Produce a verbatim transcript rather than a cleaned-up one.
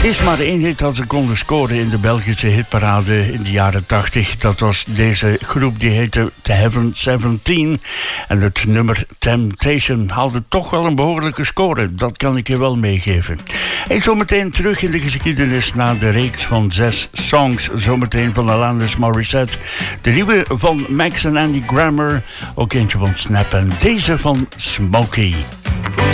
is maar één hit dat ze konden scoren in de Belgische hitparade in de jaren tachtig. Dat was deze groep, die heette The Heaven zeventien. En het nummer Temptation haalde toch wel een behoorlijke score. Dat kan ik je wel meegeven. En zometeen terug in de geschiedenis naar de reeks van zes songs. Zometeen van Alanis Morissette. De nieuwe van Max en Andy Grammer. Ook eentje van Snap en deze van Smokey.